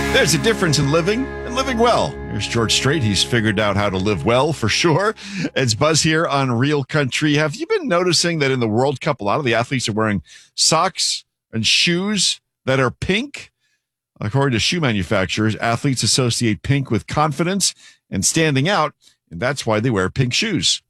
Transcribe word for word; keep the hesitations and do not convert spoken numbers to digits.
There's a difference in living and living well. Here's George Strait. He's figured out how to live well for sure. It's Buzz here on Real Country. Have you been noticing that in the World Cup, a lot of the athletes are wearing socks and shoes that are pink? According to shoe manufacturers, athletes associate pink with confidence and standing out, and that's why they wear pink shoes.